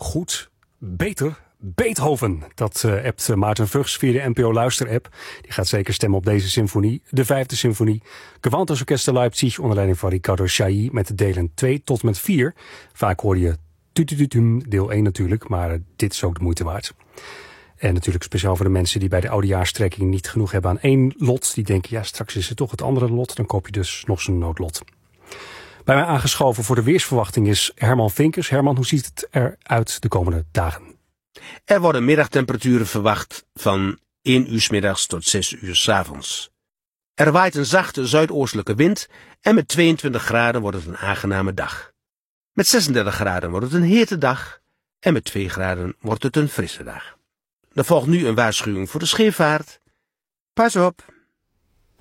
goed, beter, Beethoven. Dat appt Maarten Vugs via de NPO Luister-app. Die gaat zeker stemmen op deze symfonie, de 5e symfonie. Gewandhaus Orchester Leipzig onder leiding van Riccardo Chailly met de delen 2 tot en met 4. Vaak hoor je deel 1 natuurlijk, maar dit is ook de moeite waard. En natuurlijk speciaal voor de mensen die bij de oudejaarstrekking niet genoeg hebben aan 1 lot. Die denken, ja, straks is het toch het andere lot. Dan koop je dus nog zo'n noodlot. Bij mij aangeschoven voor de weersverwachting is Herman Vinkers. Herman, hoe ziet het eruit de komende dagen? Er worden middagtemperaturen verwacht van 1 uur 's middags tot 6 uur 's avonds. Er waait een zachte zuidoostelijke wind en met 22 graden wordt het een aangename dag. Met 36 graden wordt het een hete dag en met 2 graden wordt het een frisse dag. Er volgt nu een waarschuwing voor de scheepvaart. Pas op!